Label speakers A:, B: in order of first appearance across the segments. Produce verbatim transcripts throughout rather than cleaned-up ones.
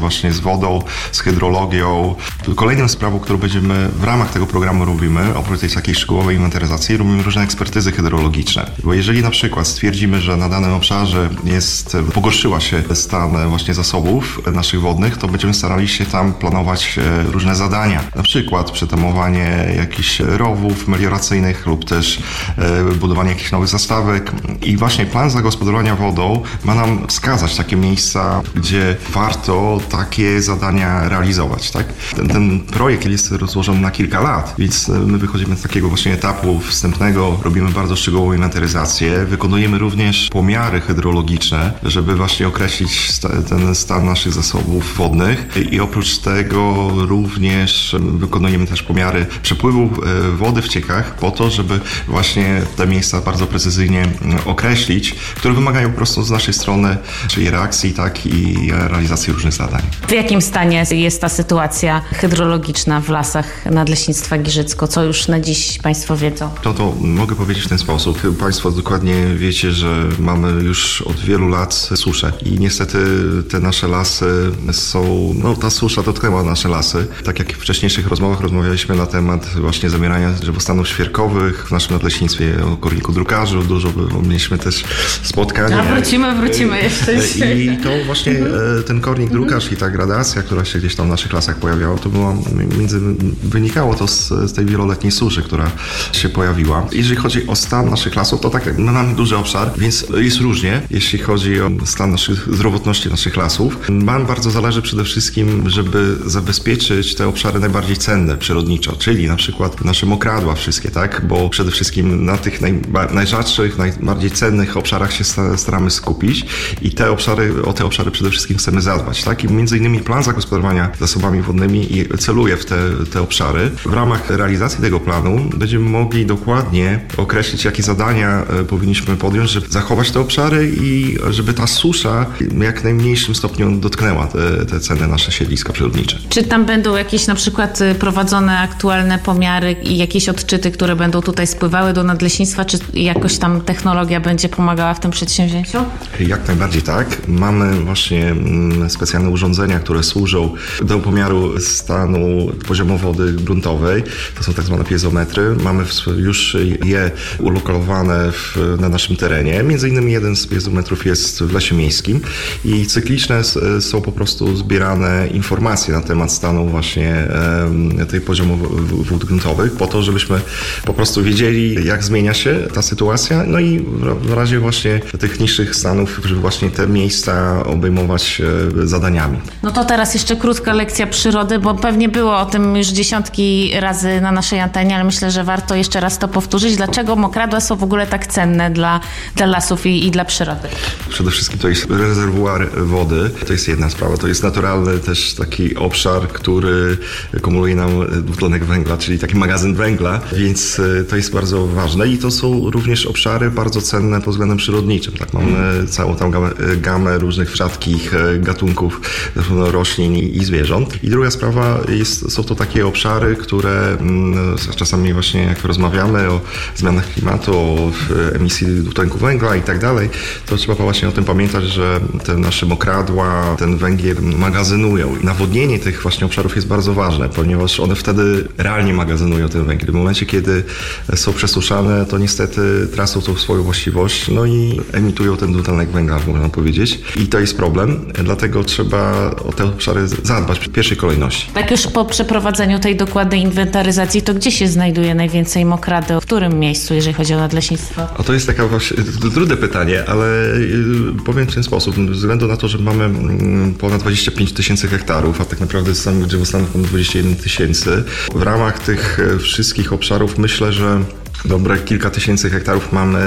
A: właśnie z wodą, z hydrologią. Kolejną sprawą, którą będziemy w ramach tego programu robimy, oprócz tej takiej szczegółowej inwentaryzacji, robimy różne ekspertyzy hydrologiczne. Bo jeżeli na przykład stwierdzimy, że na danym obszarze jest, pogorszyła się stan właśnie zasobów naszych wodnych, to będziemy starali się tam planować różne zadania. Na przykład przetamowanie jakichś rowów melioracyjnych lub też budowanie jakichś nowych zastawek. I właśnie plan zagospodarowania wodą ma nam wskazać takie miejsca, gdzie warto takie zadania realizować. Tak? Ten, ten projekt jest rozłożony na kilka lat, więc my wychodzimy z takiego właśnie etapu wstępnego, robimy bardzo szczegółową inwentaryzację, wykonujemy również pomiary hydrologiczne, żeby właśnie określić sta, ten stan naszych zasobów wodnych i oprócz tego również wykonujemy też pomiary przepływu wody w ciekach po to, żeby właśnie te miejsca bardzo precyzyjnie określić, które wymagają po prostu z naszej strony, czyli reakcji, tak i realizacji różnych zadań.
B: W jakim stanie jest ta sytuacja hydrologiczna w lasach Nadleśnictwa Giżycko? Co już na dziś Państwo wiedzą?
A: To, to mogę powiedzieć w ten sposób. Państwo dokładnie wiecie, że mamy już od wielu lat suszę i niestety te nasze lasy są, no ta susza dotknęła nasze lasy. Tak jak w wcześniejszych rozmowach rozmawialiśmy na temat właśnie zabierania drzewostanów świerkowych w naszym nadleśnictwie, o korniku drukarzu, dużo mieliśmy też spotkania.
B: A wrócimy, wrócimy jeszcze dzisiaj.
A: I to właśnie ten kornik drukarz i ta gradacja, która się gdzieś tam w naszych lasach pojawiała, to było między, wynikało to z, z tej wieloletniej suszy, która się pojawiła. Jeżeli chodzi o stan naszych lasów, to tak, my mamy duży obszar, więc jest różnie, jeśli chodzi o stan naszych, zdrowotności naszych lasów. Nam bardzo zależy przede wszystkim, żeby zabezpieczyć te obszary najbardziej cenne przyrodniczo, czyli na przykład nasze mokradła wszystkie, tak? Bo przede wszystkim na tych naj, najrzadszych, najbardziej cennych obszarach się staramy skupić i te obszary, o te obszary przede wszystkim chcemy zadbać, tak? I między innymi plan zagospodarowania zasobami wodnymi celuje w te, te obszary. W ramach realizacji tego planu będziemy mogli dokładnie określić, jakie zadania powinniśmy podjąć, żeby zachować te obszary i żeby ta susza w jak najmniejszym stopniu dotknęła te, te cenne nasze siedliska przyrodnicze.
B: Czy tam będą jakieś na przykład prowadzone aktualne pomiary i jakieś odczyty, które będą tutaj spływały do nadleśnictwa, czy jakoś tam technologia będzie pomagała w tym przedsięwzięciu?
A: Jak najbardziej tak. Mamy właśnie specjalne urządzenia, które służą do pomiaru stanu poziomu wody gruntowej. To są tak zwane piezometry. Mamy już je ulokalowane w, na naszym terenie. Między innymi jeden z piezometrów jest w Lesie Miejskim i cykliczne są po prostu zbierane informacje na temat stanu właśnie tej poziomu wód gruntowych, po to, żebyśmy po prostu wiedzieli, jak zmienia się ta sytuacja, no i w razie właśnie tych niższych stanów, żeby właśnie te miejsca obejmować zadaniami.
B: No to teraz jeszcze krótka lekcja przyrody, bo pewnie było o tym już dziesiątki razy na naszej antenie, ale myślę, że warto jeszcze raz to powtórzyć. Dlaczego mokradła są w ogóle tak cenne dla, dla lasów i, i dla przyrody?
A: Przede wszystkim to jest rezerwuar wody. To jest jedna sprawa. To jest naturalny też taki obszar, który kumuluje nam dwutlenek węgla, czyli taki magazyn węgla, więc to jest bardzo ważne i to są również obszary bardzo cenne pod względem przyrodniczym. Tak, mamy całą tam gamę, gamę różnych rzadkich gatunków roślin i, i zwierząt. I druga sprawa jest, są to takie obszary, które mm, czasami właśnie jak rozmawiamy o zmianach klimatu, o emisji dwutlenku węgla i tak dalej, to trzeba właśnie o tym pamiętać, że te nasze mokradła ten węgiel magazynują. I nawodnienie tych właśnie obszarów jest bardzo ważne, ponieważ one wtedy realnie magazynują ten węgiel. W momencie, kiedy są przesuszane, to niestety tracą tą swoją właściwość, no i emitują ten dwutlenek węgla, można powiedzieć. I to jest problem, dlatego trzeba o te obszary zadbać w pierwszej kolejności.
B: Tak już po przeprowadzeniu tej dokładnej inwentaryzacji, to gdzie się znajduje najwięcej mokradeł? W którym miejscu, jeżeli chodzi o nadleśnictwo?
A: A to jest taka właśnie trudne pytanie, ale powiem w ten sposób. Ze względu na to, że mamy ponad dwadzieścia pięć tysięcy hektarów, a tak naprawdę samych drzewostanów mamy dwadzieścia jeden tysięcy. W ramach tych wszystkich obszarów myślę, że dobre kilka tysięcy hektarów mamy,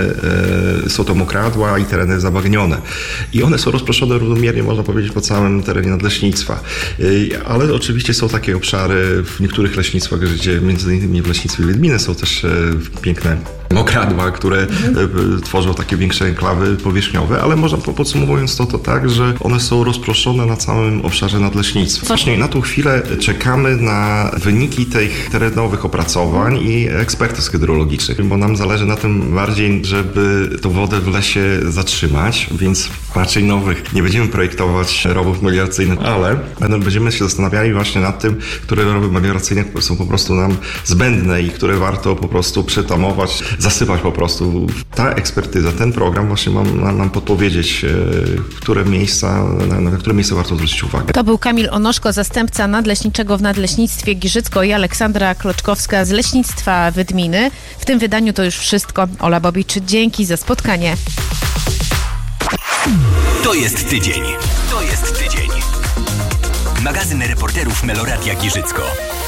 A: e, są to mokradła i tereny zabagnione. I one są rozproszone równomiernie, można powiedzieć, po całym terenie nadleśnictwa. E, ale oczywiście są takie obszary w niektórych leśnictwach, gdzie między innymi w leśnictwie Wiedminy są też e, piękne mokradła, które mhm. tworzą takie większe enklawy powierzchniowe, ale można podsumowując to, to tak, że one są rozproszone na całym obszarze nadleśnictwa. Właśnie na tą chwilę czekamy na wyniki tych terenowych opracowań i ekspertyz hydrologicznych. hydrologicznych, bo nam zależy na tym bardziej, żeby tą wodę w lesie zatrzymać, więc raczej nowych nie będziemy projektować rowów melioracyjnych, ale będziemy się zastanawiali właśnie nad tym, które rowy melioracyjne są po prostu nam zbędne i które warto po prostu przetamować, zasypać po prostu. Ta ekspertyza, ten program właśnie ma nam, nam podpowiedzieć, które miejsca, na, na które miejsce warto zwrócić uwagę.
B: To był Kamil Onoszko, zastępca nadleśniczego w Nadleśnictwie Giżycko i Aleksandra Kloczkowska z Leśnictwa Wydminy. W tym wydaniu to już wszystko. Ola Bobicz, dzięki za spotkanie.
C: To jest tydzień. To jest tydzień. Magazyn reporterów Meloradia Giżycko.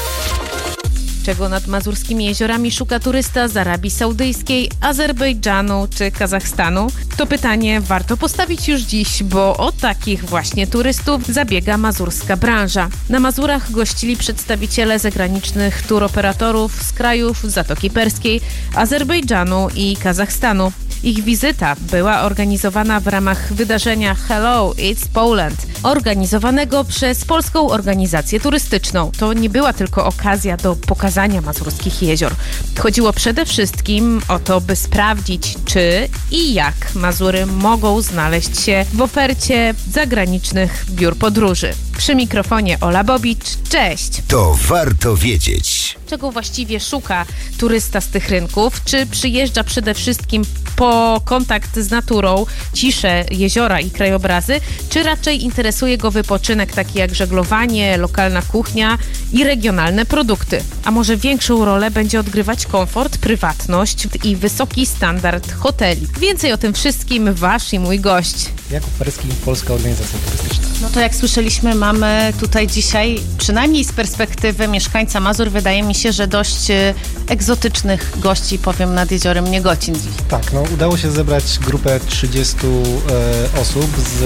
B: Czego nad mazurskimi jeziorami szuka turysta z Arabii Saudyjskiej, Azerbejdżanu czy Kazachstanu? To pytanie warto postawić już dziś, bo o takich właśnie turystów zabiega mazurska branża. Na Mazurach gościli przedstawiciele zagranicznych turoperatorów z krajów Zatoki Perskiej, Azerbejdżanu i Kazachstanu. Ich wizyta była organizowana w ramach wydarzenia Hello, It's Poland, organizowanego przez Polską Organizację Turystyczną. To nie była tylko okazja do pokazania mazurskich jezior. Chodziło przede wszystkim o to, by sprawdzić, czy i jak Mazury mogą znaleźć się w ofercie zagranicznych biur podróży. Przy mikrofonie Ola Bobicz, cześć!
C: To warto wiedzieć.
B: Czego właściwie szuka turysta z tych rynków? Czy przyjeżdża przede wszystkim po kontakt z naturą, ciszę jeziora i krajobrazy, czy raczej interesuje go wypoczynek taki jak żeglowanie, lokalna kuchnia i regionalne produkty? A może większą rolę będzie odgrywać komfort, prywatność i wysoki standard hoteli? Więcej o tym wszystkim wasz i mój gość.
D: Jakub Perski, Polska Organizacja Turystyczna.
B: No to jak słyszeliśmy, mamy tutaj dzisiaj, przynajmniej z perspektywy mieszkańca Mazur, wydaje mi się, że dość egzotycznych gości, powiem, nad jeziorem Niegocin dziś.
D: Tak, no udało się zebrać grupę trzydziestu e, osób z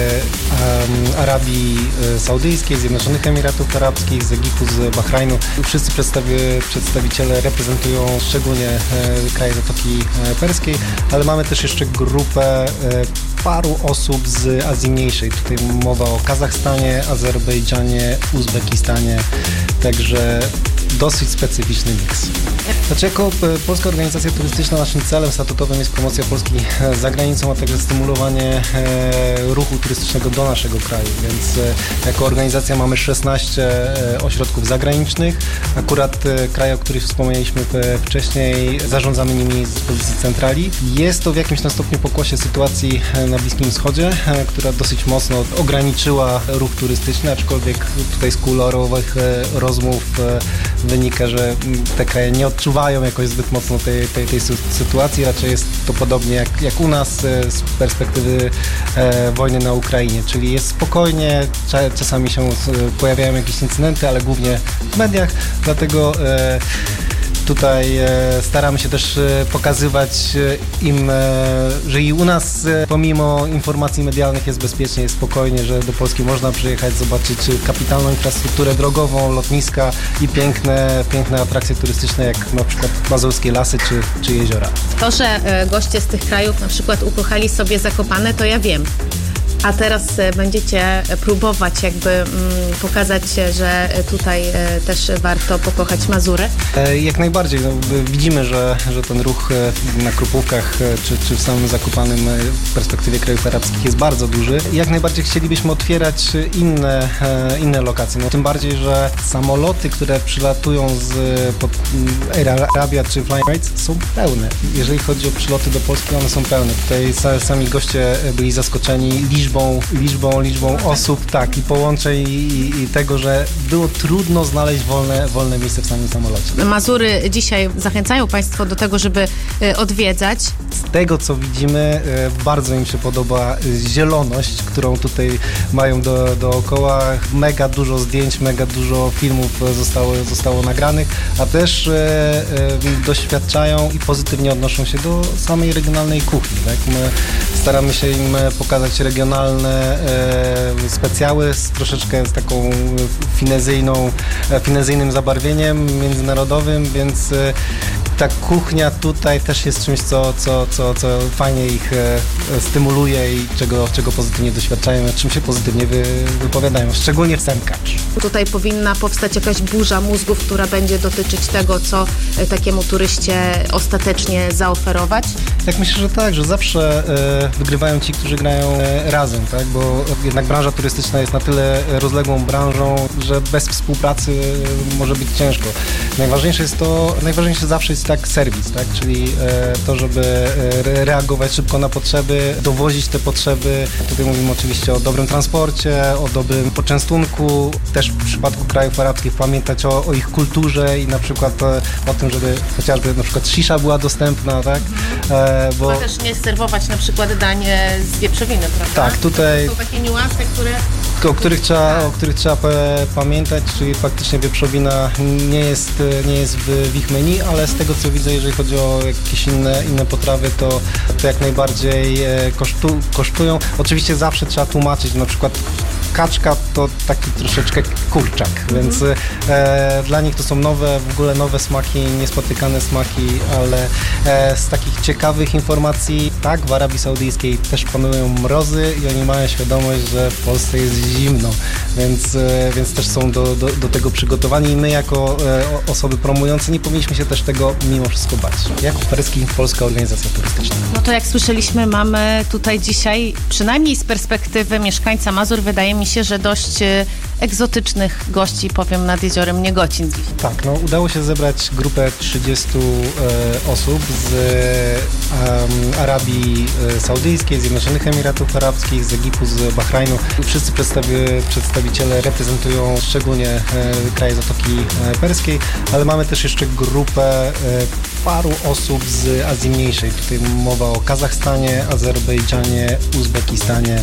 D: e, Arabii Saudyjskiej, Zjednoczonych Emiratów Arabskich, z Egiptu, z Bahrajnu. Wszyscy przedstawi, przedstawiciele reprezentują szczególnie e, kraje Zatoki Perskiej, ale mamy też jeszcze grupę e, paru osób z Azji Mniejszej. Tutaj mowa o Kazachstanie, Azerbejdżanie, Uzbekistanie, także dosyć specyficzny miks. Znaczy, jako Polska Organizacja Turystyczna naszym celem statutowym jest promocja Polski za granicą, a także stymulowanie ruchu turystycznego do naszego kraju, więc jako organizacja mamy szesnaście ośrodków zagranicznych. Akurat kraje, o których wspomnieliśmy wcześniej, zarządzamy nimi z pozycji centrali. Jest to w jakimś tam stopniu pokłosie sytuacji na Bliskim Wschodzie, która dosyć mocno ograniczyła ruch turystyczny, aczkolwiek tutaj z kuluarowych rozmów wynika, że te kraje nie odczuwają jakoś zbyt mocno tej, tej, tej sytuacji. Raczej jest to podobnie jak, jak u nas z perspektywy e, wojny na Ukrainie, czyli jest spokojnie, czasami się pojawiają jakieś incydenty, ale głównie w mediach, dlatego e, tutaj e, staramy się też e, pokazywać e, im, e, że i u nas e, pomimo informacji medialnych jest bezpiecznie, jest spokojnie, że do Polski można przyjechać, zobaczyć kapitalną infrastrukturę drogową, lotniska i piękne, piękne atrakcje turystyczne, jak na przykład mazurskie lasy czy, czy jeziora.
B: To, że e, goście z tych krajów na przykład ukochali sobie Zakopane, to ja wiem. A teraz będziecie próbować jakby mm, pokazać, że tutaj e, też warto pokochać Mazury?
D: E, jak najbardziej. No, widzimy, że, że ten ruch na Krupówkach czy, czy w samym Zakopanem w perspektywie krajów arabskich jest bardzo duży. Jak najbardziej chcielibyśmy otwierać inne, e, inne lokacje. No, tym bardziej, że samoloty, które przylatują z pod Air Arabia czy Flying Emirates są pełne. Jeżeli chodzi o przyloty do Polski, one są pełne. Tutaj sami goście byli zaskoczeni liczbą Liczbą, liczbą, liczbą osób, tak, i połączeń i, i tego, że było trudno znaleźć wolne, wolne miejsce w samym samolocie.
B: Mazury dzisiaj zachęcają Państwo do tego, żeby odwiedzać.
D: Z tego, co widzimy, bardzo im się podoba zieloność, którą tutaj mają do, dookoła. Mega dużo zdjęć, mega dużo filmów zostało, zostało nagranych, a też e, e, doświadczają i pozytywnie odnoszą się do samej regionalnej kuchni. Tak? My staramy się im pokazać regionalne e, specjały z troszeczkę z taką finezyjną, finezyjnym zabarwieniem międzynarodowym, więc e, ta kuchnia tutaj też jest czymś, co, co, co, co fajnie ich e, stymuluje i czego, czego pozytywnie doświadczają, o czym się pozytywnie wy, wypowiadają, szczególnie w Semkacz.
E: Tutaj powinna powstać jakaś burza mózgów, która będzie dotyczyć tego, co takiemu turyście ostatecznie zaoferować.
D: Tak, myślę, że tak, że zawsze e, wygrywają ci, którzy grają e, razem, tak? Bo jednak branża turystyczna jest na tyle rozległą branżą, że bez współpracy może być ciężko. Najważniejsze jest to, najważniejsze zawsze jest tak serwis, tak? Czyli e, to, żeby e, reagować szybko na potrzeby, dowozić te potrzeby. Tutaj mówimy oczywiście o dobrym transporcie, o dobrym poczęstunku, też w przypadku krajów arabskich pamiętać o, o ich kulturze i na przykład o, o tym, żeby chociażby na przykład szisza była dostępna, tak? E, bo...
B: Chyba też nie serwować na przykład danie z wieprzowiny, prawda?
D: Tak, tutaj...
B: To są takie niuanse, które...
D: O których trzeba, o których trzeba pamiętać, czyli faktycznie wieprzowina nie jest, nie jest w, w ich menu, ale z tego co widzę, jeżeli chodzi o jakieś inne, inne potrawy, to, to jak najbardziej kosztu, kosztują. Oczywiście zawsze trzeba tłumaczyć, na przykład kaczka to taki troszeczkę kurczak, mm-hmm. więc e, dla nich to są nowe, w ogóle nowe smaki, niespotykane smaki, ale e, z takich ciekawych informacji, tak, w Arabii Saudyjskiej też panują mrozy i oni mają świadomość, że w Polsce jest zimno, więc, e, więc też są do, do, do tego przygotowani i my jako e, osoby promujące nie powinniśmy się też tego mimo wszystko bać. Jakub Perski, Polska Organizacja Turystyczna.
B: No to jak słyszeliśmy, mamy tutaj dzisiaj, przynajmniej z perspektywy mieszkańca Mazur, wydaje mi się, że dość egzotycznych gości, powiem, nad jeziorem Niegocin dziś.
D: Tak, no udało się zebrać grupę trzydziestu e, osób z e, Arabii Saudyjskiej, Zjednoczonych Emiratów Arabskich, z Egiptu, z Bahrajnu. Wszyscy przedstawi przedstawiciele reprezentują szczególnie e, kraje Zatoki Perskiej, ale mamy też jeszcze grupę e, paru osób z Azji Mniejszej. Tutaj mowa o Kazachstanie, Azerbejdżanie, Uzbekistanie,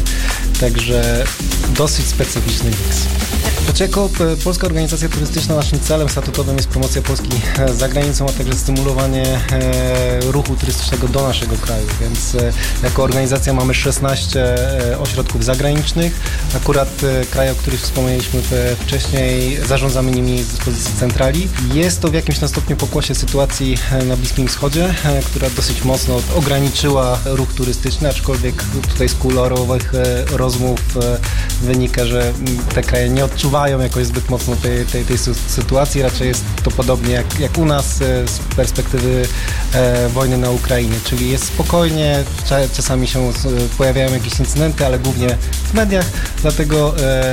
D: także dosyć specyficzny miks. Znaczy, jako Polska Organizacja Turystyczna naszym celem statutowym jest promocja Polski za granicą, a także stymulowanie ruchu turystycznego do naszego kraju, więc jako organizacja mamy szesnaście ośrodków zagranicznych. Akurat kraje, o których wspomnieliśmy wcześniej, zarządzamy nimi z dyspozycji centrali. Jest to w jakimś stopniu pokłosie sytuacji na Bliskim Wschodzie, która dosyć mocno ograniczyła ruch turystyczny, aczkolwiek tutaj z kuluarowych rozmów wynika, że te kraje nie odczuwają jakoś zbyt mocno tej, tej, tej sytuacji. Raczej jest to podobnie jak, jak u nas z perspektywy e, wojny na Ukrainie, czyli jest spokojnie, czasami się pojawiają jakieś incydenty, ale głównie w mediach, dlatego e,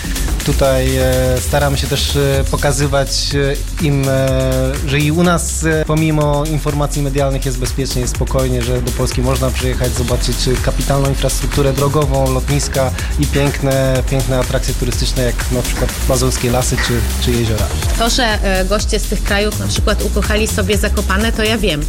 D: tutaj e, staramy się też e, pokazywać im, e, że i u nas e, pomimo informacji medialnych jest bezpiecznie, jest spokojnie, że do Polski można przyjechać, zobaczyć kapitalną infrastrukturę drogową, lotniska i piękne, piękne atrakcje turystyczne, jak na przykład mazurskie lasy czy, czy jeziora.
B: To, że goście z tych krajów na przykład ukochali sobie Zakopane, to ja wiem.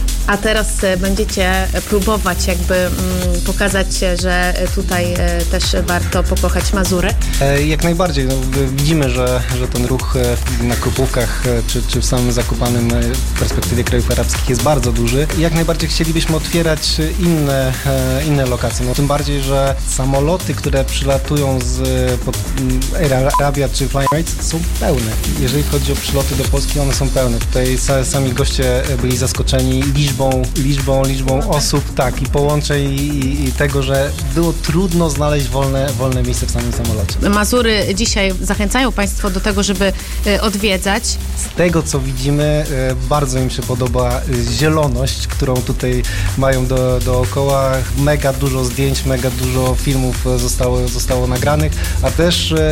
B: A teraz będziecie próbować jakby mm, pokazać, że tutaj e, też warto pokochać Mazury?
D: E, jak najbardziej. No, widzimy, że, że ten ruch na Krupówkach czy, czy w samym Zakopanem w perspektywie krajów arabskich jest bardzo duży. I jak najbardziej chcielibyśmy otwierać inne, e, inne lokacje. No, tym bardziej, że samoloty, które przylatują z pod, Air Arabia czy Flying Emirates są pełne. Jeżeli chodzi o przyloty do Polski, one są pełne. Tutaj sami goście byli zaskoczeni liczbą liczbą, liczbą osób, tak, i połączeń i, i tego, że było trudno znaleźć wolne, wolne miejsce w samym samolocie.
B: Mazury dzisiaj zachęcają Państwo do tego, żeby odwiedzać.
D: Z tego, co widzimy, bardzo im się podoba zieloność, którą tutaj mają do, dookoła. Mega dużo zdjęć, mega dużo filmów zostało, zostało nagranych, a też e,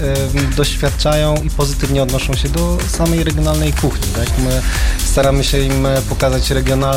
D: e, doświadczają i pozytywnie odnoszą się do samej regionalnej kuchni. Tak? My staramy się im pokazać regionalne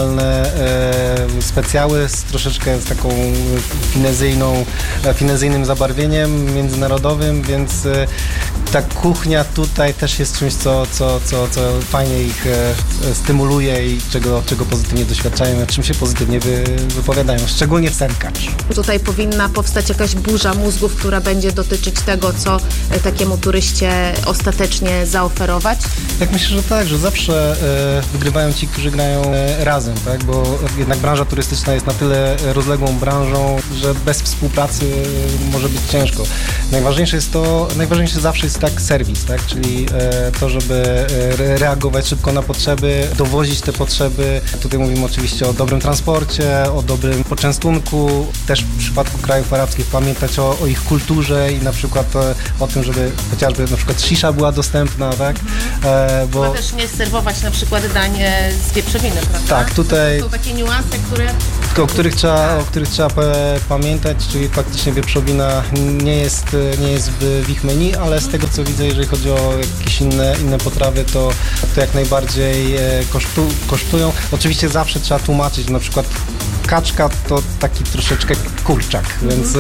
D: e, specjały z troszeczkę z taką finezyjną, finezyjnym zabarwieniem międzynarodowym, więc e, ta kuchnia tutaj też jest czymś, co, co, co, co fajnie ich e, stymuluje i czego, czego pozytywnie doświadczają, o czym się pozytywnie wy, wypowiadają, szczególnie wstępkarz.
E: Tutaj powinna powstać jakaś burza mózgów, która będzie dotyczyć tego, co takiemu turyście ostatecznie zaoferować.
D: Tak, myślę, że tak, że zawsze e, wygrywają ci, którzy grają e, razem. razem, tak? Bo jednak branża turystyczna jest na tyle rozległą branżą, że bez współpracy może być ciężko. Najważniejsze jest to, najważniejsze zawsze jest tak serwis, tak? Czyli to, żeby reagować szybko na potrzeby, dowozić te potrzeby. Tutaj mówimy oczywiście o dobrym transporcie, o dobrym poczęstunku, też w przypadku krajów arabskich pamiętać o, o ich kulturze i na przykład o, o tym, żeby chociażby na przykład szisza była dostępna, tak? E, bo
E: Chyba też nie serwować na przykład dań z wieprzowiny, prawda?
D: Tak, tutaj
E: To są takie niuanse, które...
D: o których trzeba, o których trzeba pamiętać, czyli faktycznie wieprzowina nie jest, nie jest w, w ich menu, ale z tego co widzę, jeżeli chodzi o jakieś inne, inne potrawy, to, to jak najbardziej kosztu, kosztują. Oczywiście zawsze trzeba tłumaczyć, na przykład kaczka to taki troszeczkę kurczak, mm-hmm. więc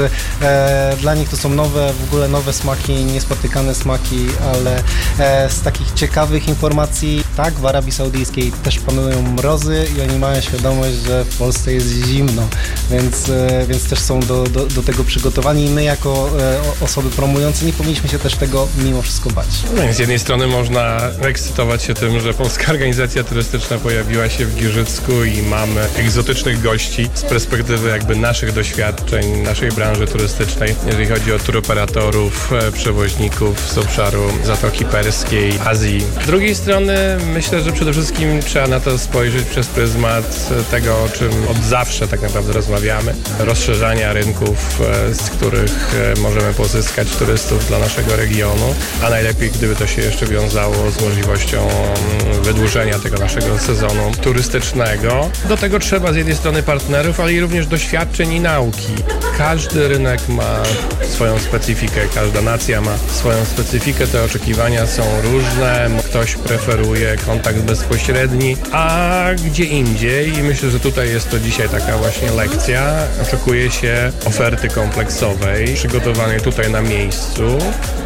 D: e, dla nich to są nowe, w ogóle nowe smaki, niespotykane smaki, ale e, z takich ciekawych informacji, tak, w Arabii Saudyjskiej też panują mrozy i oni mają świadomość, że w Polsce jest zimno, więc, e, więc też są do, do, do tego przygotowani i my jako e, osoby promujące nie powinniśmy się też tego mimo wszystko bać.
F: No, z jednej strony można ekscytować się tym, że Polska Organizacja Turystyczna pojawiła się w Giżycku i mamy egzotycznych gości z perspektywy jakby naszych doświadczeń, naszej branży turystycznej, jeżeli chodzi o turoperatorów, przewoźników z obszaru Zatoki Perskiej, Azji. Z drugiej strony myślę, że przede wszystkim trzeba na to spojrzeć przez pryzmat tego, o czym od zawsze tak naprawdę rozmawiamy. Rozszerzania rynków, z których możemy pozyskać turystów dla naszego regionu, a najlepiej gdyby to się jeszcze wiązało z możliwością wydłużenia tego naszego sezonu turystycznego. Do tego trzeba z jednej strony partnerów, ale i również doświadczeń i nauki. Każdy rynek ma swoją specyfikę, każda nacja ma swoją specyfikę, te oczekiwania są różne, ktoś preferuje kontakt bezpośredni, a gdzie indziej i myślę, że tutaj jest to dzisiaj taka właśnie lekcja. Oczekuje się oferty kompleksowej, przygotowanej tutaj na miejscu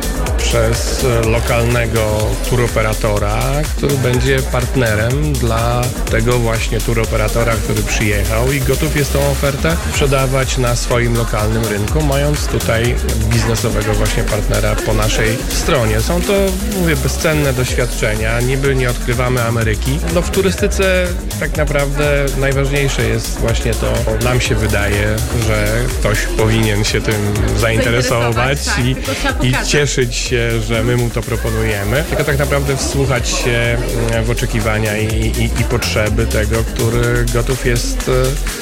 F: przez lokalnego turoperatora, który będzie partnerem dla tego właśnie turoperatora, który przyjechał i gotów jest tą ofertę sprzedawać na swoim lokalnym rynku, mając tutaj biznesowego właśnie partnera po naszej stronie. Są to, mówię, bezcenne doświadczenia. Niby nie odkrywamy Ameryki. No w turystyce tak naprawdę najważniejsze jest właśnie to, nam się wydaje, że ktoś powinien się tym zainteresować,
E: zainteresować tak,
F: i, i cieszyć się, że my mu to proponujemy, tylko tak naprawdę wsłuchać się w oczekiwania i, i, i potrzeby tego, który gotów jest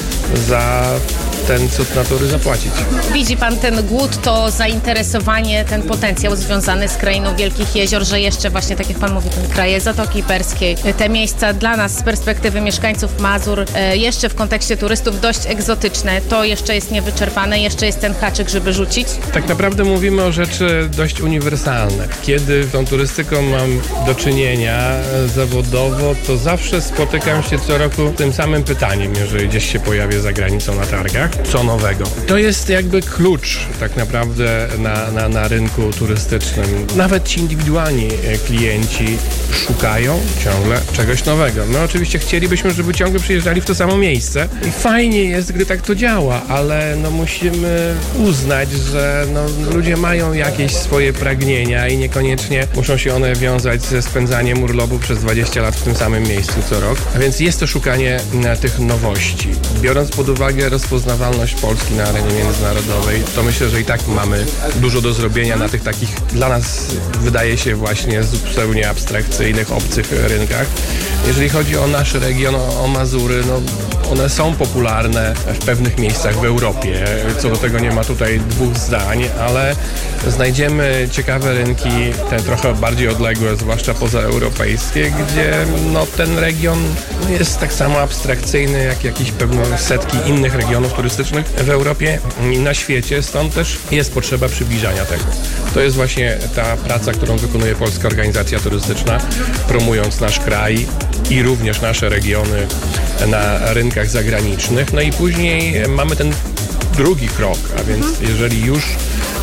F: za ten cud natury zapłacić.
E: Widzi pan ten głód, to zainteresowanie, ten potencjał związany z krainą Wielkich Jezior, że jeszcze właśnie, tak jak pan mówi, ten kraje Zatoki Perskiej, te miejsca dla nas z perspektywy mieszkańców Mazur, jeszcze w kontekście turystów dość egzotyczne, to jeszcze jest niewyczerpane, jeszcze jest ten haczyk, żeby rzucić?
F: Tak naprawdę mówimy o rzeczy dość uniwersalne. Kiedy tą turystyką mam do czynienia zawodowo, to zawsze spotykam się co roku tym samym pytaniem, jeżeli gdzieś się pojawię za granicą na targach. Co nowego? To jest jakby klucz tak naprawdę na, na, na rynku turystycznym. Nawet ci indywidualni klienci szukają ciągle czegoś nowego. My oczywiście chcielibyśmy, żeby ciągle przyjeżdżali w to samo miejsce i fajnie jest, gdy tak to działa, ale no musimy uznać, że no, ludzie mają jakieś swoje pragnienia i niekoniecznie muszą się one wiązać ze spędzaniem urlopu przez dwadzieścia lat w tym samym miejscu co rok. A więc jest to szukanie tych nowości. Biorąc pod uwagę rozpoznawalność Polski na arenie międzynarodowej, to myślę, że i tak mamy dużo do zrobienia na tych takich, dla nas wydaje się właśnie zupełnie abstrakcyjnych, obcych rynkach. Jeżeli chodzi o nasz region, o Mazury, no one są popularne w pewnych miejscach w Europie. Co do tego nie ma tutaj dwóch zdań, ale znajdziemy ciekawe rynki, te trochę bardziej odległe, zwłaszcza pozaeuropejskie, gdzie no, ten region jest tak samo abstrakcyjny jak jakieś pewne setki innych regionów turystycznych w Europie i na świecie. Stąd też jest potrzeba przybliżania tego. To jest właśnie ta praca, którą wykonuje Polska Organizacja Turystyczna, promując nasz kraj i również nasze regiony na rynkach zagranicznych. No i później mamy ten drugi krok, a więc jeżeli już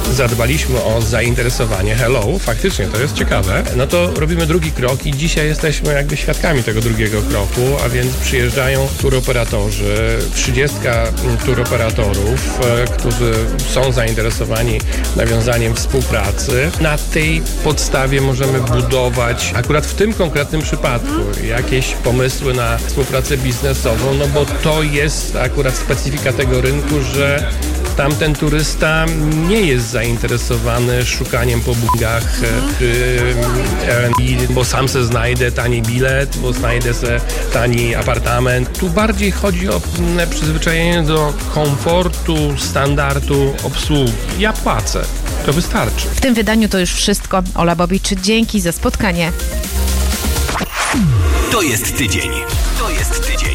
F: zadbaliśmy o zainteresowanie, hello, faktycznie to jest ciekawe, no to robimy drugi krok i dzisiaj jesteśmy jakby świadkami tego drugiego kroku, a więc przyjeżdżają turoperatorzy, trzydziestka turoperatorów, którzy są zainteresowani nawiązaniem współpracy. Na tej podstawie możemy budować akurat w tym konkretnym przypadku jakieś pomysły na współpracę biznesową, no bo to jest akurat specyfika tego rynku, że tamten turysta nie jest zainteresowany szukaniem po bugach, bo sam se znajdę tani bilet, bo znajdę se tani apartament. Tu bardziej chodzi o przyzwyczajenie do komfortu, standardu obsługi. Ja płacę. To wystarczy.
G: W tym wydaniu to już wszystko. Ola Bobicz, dzięki za spotkanie.
C: To jest tydzień. To jest tydzień.